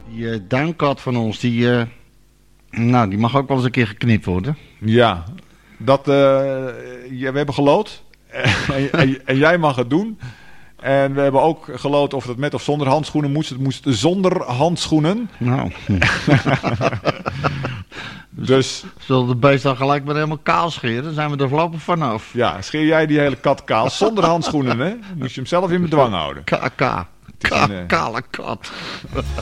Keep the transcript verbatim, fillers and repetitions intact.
Die uh, duinkat van ons, die, uh, nou, die mag ook wel eens een keer geknipt worden. Ja, dat, uh, ja, we hebben geloot. en, en, en jij mag het doen. En we hebben ook geloot of het met of zonder handschoenen moest. Het moest zonder handschoenen. Nou. Dus... Zullen we de beest dan gelijk maar helemaal kaal scheren? Dan zijn we er voorlopig vanaf. Ja, scheer jij die hele kat kaal zonder handschoenen, hè? Moest je hem zelf in bedwang houden. K K. K- Kale kat.